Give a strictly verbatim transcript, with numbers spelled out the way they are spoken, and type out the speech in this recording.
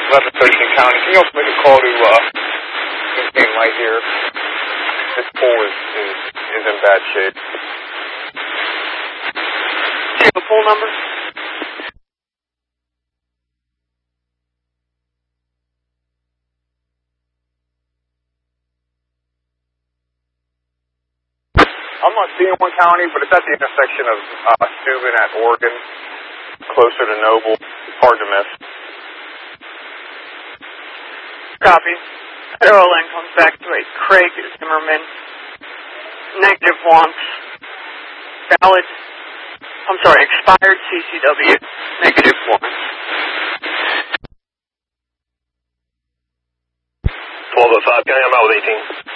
left of Thurston County. Can you also make a call to uh, maintain light here? This pole is, is, is in bad shape. Do you have a pole number? I'm not seeing one county, but it's at the intersection of uh, Steuben at Oregon, closer to Noble. Hard to miss. Copy. Aeroline comes back to a Craig Zimmerman. Negative wants. Valid. I'm sorry, expired C C W. Negative wants. twelve oh five, can I come out with eighteen?